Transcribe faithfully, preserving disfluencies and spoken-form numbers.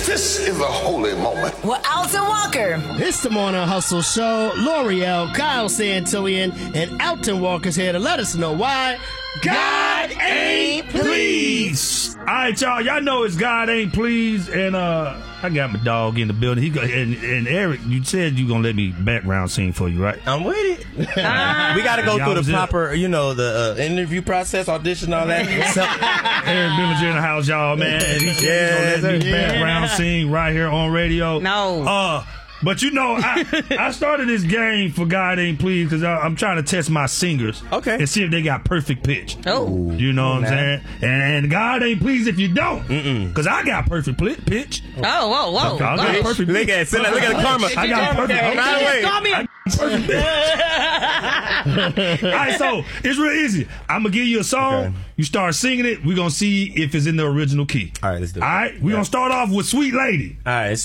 This is a holy moment. With Alton Walker. It's the Morning Hustle Show. L'Oreal, Kyle Santillian, and Alton Walker's here to let us know why God ain't pleased. All right, y'all. Y'all know it's God ain't pleased, and uh, I got my dog in the building. He go, and, and Eric, you said you gonna let me background sing for you, right? I'm with it. We got to go Y'all through the was proper, you know, the uh, interview process, audition, all that. So, Eric Billinger in the house, y'all, man. And he said Yeah, he's gonna let me yeah. background sing right here on radio. No. Uh, but you know, I, I started this game for God Ain't Pleased because I'm trying to test my singers. Okay. And see if they got perfect pitch. Oh. You know what I'm Nah. saying? And, and God ain't pleased if you don't. Because I got perfect pli- pitch. Oh, whoa, whoa. I got whoa. perfect look at, look at the karma. I got perfect. By the way, Call me a Perfect pitch. All right, so it's real easy. I'm gonna give you a song. Okay. You start singing it. We're gonna see if it's in the original key. All right, let's do it. All right, we're Yeah. gonna start off with "Sweet Lady." All right,